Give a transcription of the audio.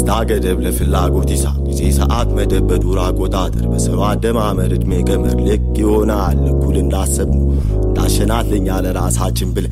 ደስታ ገደብ ለፍላጎት ይሳብ ጊዜ ሰዓት መደብ በዱር አቆጣጠር በሰው አደማመር እድሜ ገመር ልክ ይሆናል እኩል እንዳሰብነው እንዳሸናት ለኛ ለራሳችን ብል